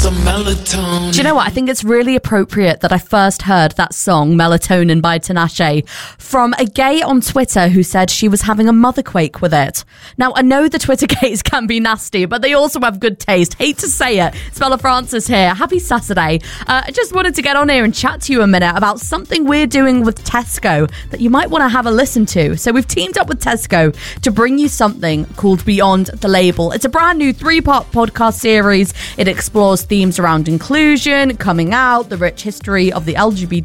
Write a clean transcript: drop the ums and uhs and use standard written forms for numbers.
some melatonin. Do you know what? I think it's really appropriate that I first heard that song, Melatonin by Tinashe, from a gay on Twitter who said she was having a motherquake with it. Now, I know the Twitter gays can be nasty, but they also have good taste. Hate to say it. It's Bella Francis here. Happy Saturday. I just wanted to get on here and chat to you a minute about something we're doing with Tesco that you might want to have a listen to. So we've teamed up with Tesco to bring you something called Beyond the Label. It's a brand new 3-part podcast series. It explores themes around inclusion, coming out, the rich history of the LGBT